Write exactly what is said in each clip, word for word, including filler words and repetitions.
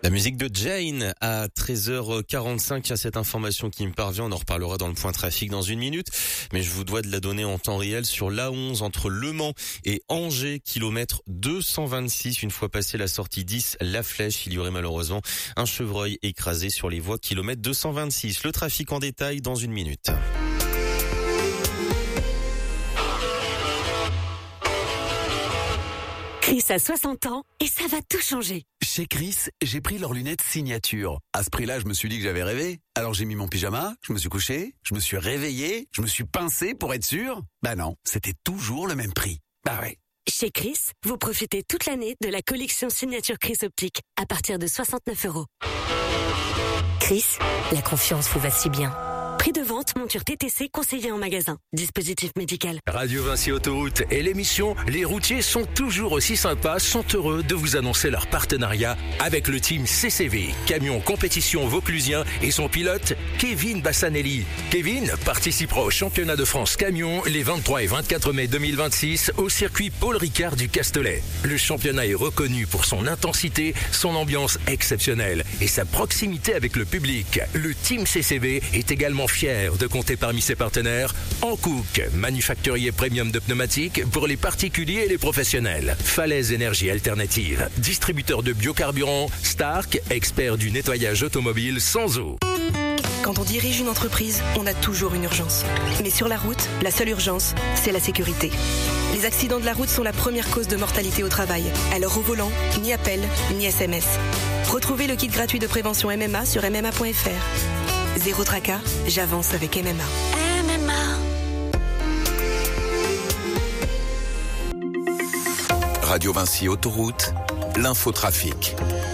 La musique de Jane à treize heures quarante-cinq, il y a cette information qui me parvient, on en reparlera dans le point trafic dans une minute, mais je vous dois de la donner en temps réel sur l'A onze entre Le Mans et Angers, kilomètre deux cent vingt-six, une fois passé la sortie dix, La Flèche, il y aurait malheureusement un chevreuil écrasé sur les voies, kilomètre deux cent vingt-six. Le trafic en détail dans une minute. Chris a soixante ans et ça va tout changer. Chez Chris, j'ai pris leurs lunettes signature. À ce prix-là, je me suis dit que j'avais rêvé. Alors j'ai mis mon pyjama, je me suis couché, je me suis réveillé, je me suis pincé pour être sûr. Bah non, c'était toujours le même prix. Bah ouais. Chez Chris, vous profitez toute l'année de la collection signature Chris Optique à partir de soixante-neuf euros. Chris, la confiance vous va si bien. Prix de vente, monture T T C conseillé en magasin. Dispositif médical. Radio Vinci Autoroute et l'émission Les routiers sont toujours aussi sympas sont heureux de vous annoncer leur partenariat avec le team C C V, camion compétition vauclusien et son pilote Kevin Bassanelli. Kevin participera au championnat de France camion les vingt-trois et vingt-quatre mai deux mille vingt-six au circuit Paul Ricard du Castellet. Le championnat est reconnu pour son intensité, son ambiance exceptionnelle et sa proximité avec le public. Le team C C V est également fier de compter parmi ses partenaires Hankook, manufacturier premium de pneumatiques pour les particuliers et les professionnels. Falaise Énergie Alternative, distributeur de biocarburants. Stark, expert du nettoyage automobile sans eau. Quand on dirige une entreprise, on a toujours une urgence. Mais sur la route, la seule urgence, c'est la sécurité. Les accidents de la route sont la première cause de mortalité au travail. Alors au volant, ni appel, ni S M S. Retrouvez le kit gratuit de prévention M M A sur m m a point f r. Zéro tracas, j'avance avec M M A. M M A. Radio Vinci Autoroute, l'infotrafic.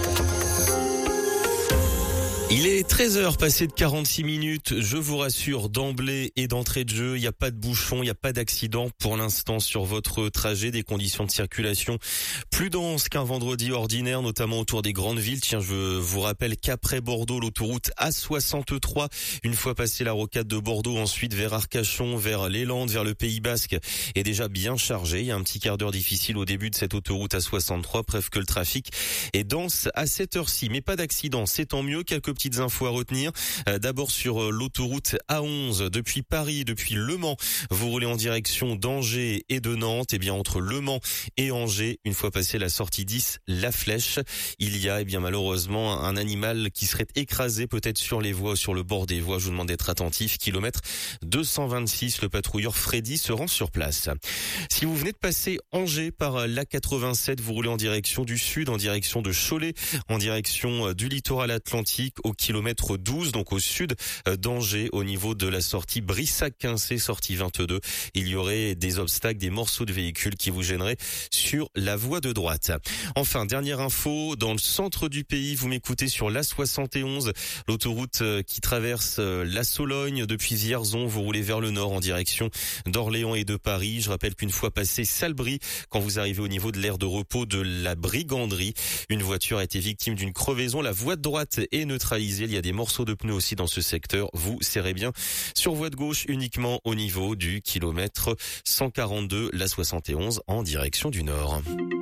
Il est treize heures passées de quarante-six minutes. Je vous rassure, d'emblée et d'entrée de jeu, il n'y a pas de bouchon, il n'y a pas d'accident pour l'instant sur votre trajet. Des conditions de circulation plus denses qu'un vendredi ordinaire, notamment autour des grandes villes. Tiens, je vous rappelle qu'après Bordeaux, l'autoroute A soixante-trois, une fois passé la rocade de Bordeaux, ensuite vers Arcachon, vers les Landes, vers le Pays Basque, est déjà bien chargé. Il y a un petit quart d'heure difficile au début de cette autoroute A soixante-trois, bref que le trafic est dense à cette heure-ci. Mais pas d'accident, c'est tant mieux. Quelques petites infos à retenir. Euh, d'abord sur euh, l'autoroute A onze, depuis Paris, depuis Le Mans, vous roulez en direction d'Angers et de Nantes. Et bien entre Le Mans et Angers, une fois passé la sortie dix, La Flèche, il y a eh bien malheureusement un animal qui serait écrasé peut-être sur les voies, sur le bord des voies. Je vous demande d'être attentif. Kilomètre deux cent vingt-six, le patrouilleur Freddy se rend sur place. Si vous venez de passer Angers par l'A quatre-vingt-sept, vous roulez en direction du sud, en direction de Cholet, en direction du littoral atlantique, au kilomètre douze, donc au sud d'Angers, au niveau de la sortie Brissac-Quincé, sortie vingt-deux. Il y aurait des obstacles, des morceaux de véhicules qui vous gêneraient sur la voie de droite. Enfin, dernière info, dans le centre du pays, vous m'écoutez sur l'A soixante et onze, l'autoroute qui traverse la Sologne depuis Vierzon. Vous roulez vers le nord en direction d'Orléans et de Paris. Je rappelle qu'une fois passé Salbris, quand vous arrivez au niveau de l'aire de repos de la Briganderie, une voiture a été victime d'une crevaison. La voie de droite est neutralisée. Il y a des morceaux de pneus aussi dans ce secteur. Vous serrez bien sur voie de gauche uniquement au niveau du kilomètre cent quarante-deux, l'A soixante et onze en direction du nord.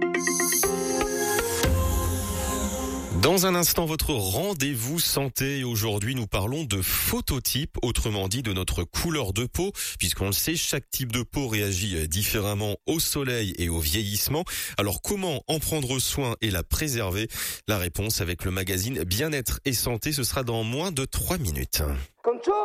Dans un instant, votre rendez-vous santé. Et aujourd'hui, nous parlons de phototype, autrement dit de notre couleur de peau, puisqu'on le sait, chaque type de peau réagit différemment au soleil et au vieillissement. Alors, comment en prendre soin et la préserver? La réponse avec le magazine Bien-être et Santé, ce sera dans moins de trois minutes.